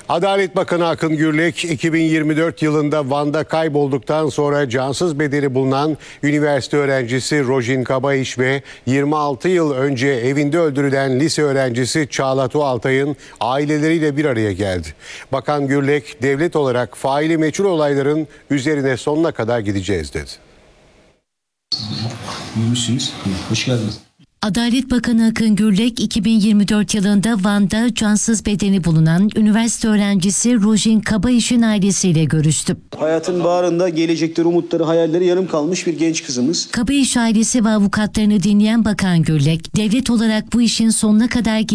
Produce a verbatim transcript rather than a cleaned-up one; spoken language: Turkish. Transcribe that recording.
Adalet Bakanı Akın Gürlek, iki bin yirmi dört yılında Van'da kaybolduktan sonra cansız bedeni bulunan üniversite öğrencisi Rojin Kabayiş ve yirmi altı yıl önce evinde öldürülen lise öğrencisi Çağla Tuğaltay'ın aileleriyle bir araya geldi. Bakan Gürlek, devlet olarak faili meçhul olayların üzerine sonuna kadar gideceğiz dedi. Buyurmuşsunuz. Hoş geldiniz. Adalet Bakanı Akın Gürlek, iki bin yirmi dört yılında Van'da cansız bedeni bulunan üniversite öğrencisi Rojin Kabayiş'in ailesiyle görüştü. Hayatın bağrında gelecekleri, umutları, hayalleri yarım kalmış bir genç kızımız. Kabayiş ailesi ve avukatlarını dinleyen Bakan Gürlek, devlet olarak bu işin sonuna kadar